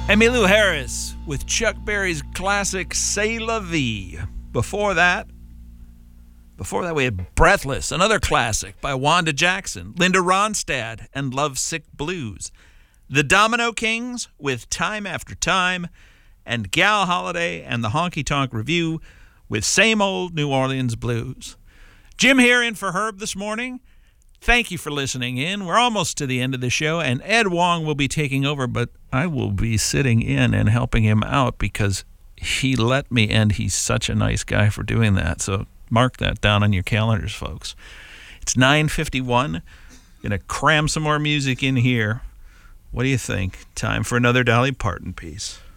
Emmylou Harris with Chuck Berry's classic C'est La Vie. Before that we had Breathless, another classic by Wanda Jackson, Linda Ronstadt, and Lovesick Blues. The Domino Kings with Time After Time, and Gal Holiday and the Honky Tonk Review with Same Old New Orleans Blues. Jim here in for Herb this morning. Thank you for listening in. We're almost to the end of the show, and Ed Wong will be taking over, but I will be sitting in and helping him out because he let me, and he's such a nice guy for doing that. So mark that down on your calendars, folks. It's 9:51. Going to cram some more music in here. What do you think? Time for another Dolly Parton piece.